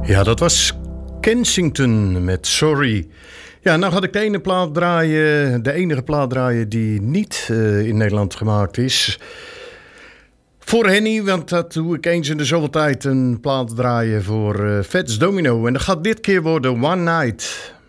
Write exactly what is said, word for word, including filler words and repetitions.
Ja, dat was Kensington met Sorry. Ja, nou had ik de ene plaat draaien, de enige plaat draaien die niet uh, in Nederland gemaakt is. Voor Henny, want dat doe ik eens in de zoveel tijd een plaat draaien voor uh, Fats Domino. En dat gaat dit keer worden One Night.